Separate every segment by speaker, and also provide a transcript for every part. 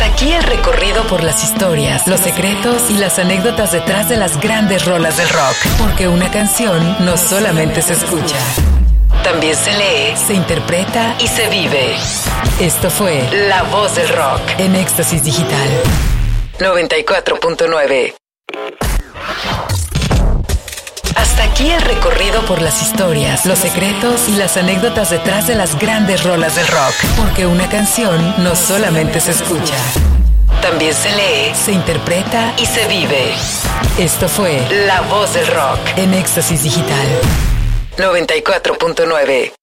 Speaker 1: Hasta aquí el recorrido por las historias, los secretos y las anécdotas detrás de las grandes rolas del rock. Porque una canción no solamente se escucha, también se lee, se interpreta y se vive. Esto fue La Voz del Rock en Éxtasis Digital 94.9. Hasta aquí el recorrido por las historias, los secretos y las anécdotas detrás de las grandes rolas del rock. Porque una canción no solamente se escucha, también se lee, se interpreta y se vive. Esto fue La Voz del Rock en Éxtasis Digital 94.9.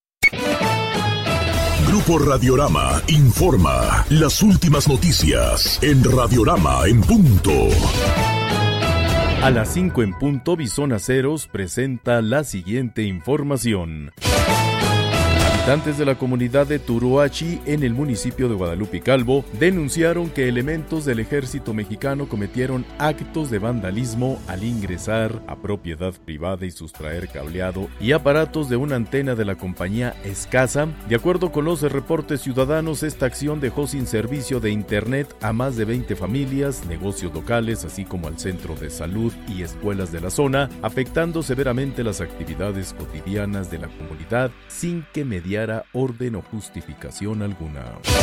Speaker 2: Grupo Radiorama informa las últimas noticias en Radiorama en punto.
Speaker 3: A las 5 en punto, Bison Aceros presenta la siguiente información. Habitantes de la comunidad de Turuachi, en el municipio de Guadalupe Calvo, denunciaron que elementos del ejército mexicano cometieron actos de vandalismo al ingresar a propiedad privada y sustraer cableado y aparatos de una antena de la compañía Escasa. De acuerdo con los reportes ciudadanos, esta acción dejó sin servicio de internet a más de 20 familias, negocios locales, así como al centro de salud y escuelas de la zona, afectando severamente las actividades cotidianas de la comunidad sin que mediara orden o justificación alguna.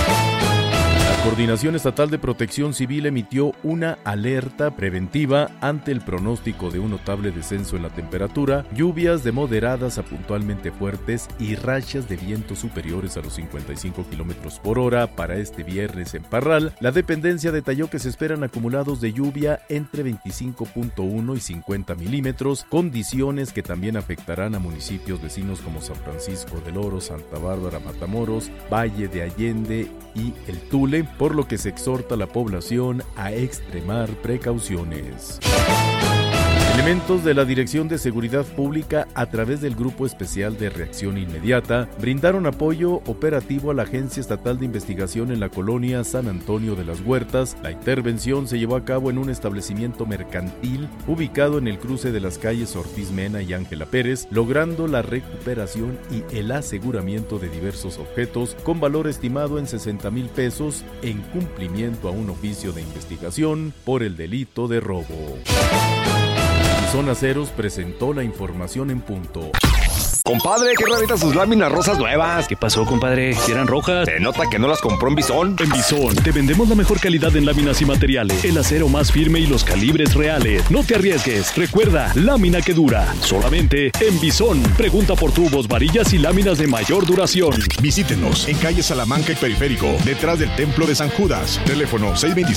Speaker 3: La Coordinación Estatal de Protección Civil emitió una alerta preventiva ante el pronóstico de un notable descenso en la temperatura, lluvias de moderadas a puntualmente fuertes y rachas de viento superiores a los 55 kilómetros por hora para este viernes en Parral. La dependencia detalló que se esperan acumulados de lluvia entre 25.1 y 50 milímetros, condiciones que también afectarán a municipios vecinos como San Francisco del Oro, Santa Bárbara, Matamoros, Valle de Allende y El Tule, por lo que se exhorta a la población a extremar precauciones. Elementos de la Dirección de Seguridad Pública, a través del Grupo Especial de Reacción Inmediata, brindaron apoyo operativo a la Agencia Estatal de Investigación en la colonia San Antonio de las Huertas. La intervención se llevó a cabo en un establecimiento mercantil ubicado en el cruce de las calles Ortiz Mena y Ángela Pérez, logrando la recuperación y el aseguramiento de diversos objetos con valor estimado en 60,000 pesos en cumplimiento a un oficio de investigación por el delito de robo. Bison Aceros presentó la información en punto.
Speaker 4: Compadre, qué raritas sus láminas rosas nuevas.
Speaker 5: ¿Qué pasó, compadre? ¿Si eran rojas?
Speaker 4: Se nota que no las compró en Bison.
Speaker 6: En Bison te vendemos la mejor calidad en láminas y materiales, el acero más firme y los calibres reales. No te arriesgues. Recuerda, lámina que dura. Solamente en Bison. Pregunta por tubos, varillas y láminas de mayor duración.
Speaker 2: Visítenos en calle Salamanca y Periférico, detrás del Templo de San Judas. Teléfono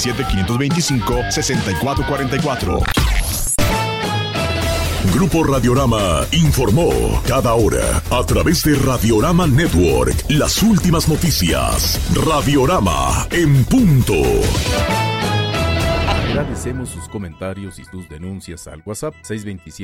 Speaker 2: 627-525-6444. Grupo Radiorama informó cada hora a través de Radiorama Network las últimas noticias. Radiorama en punto.
Speaker 3: Agradecemos sus comentarios y sus denuncias al WhatsApp 627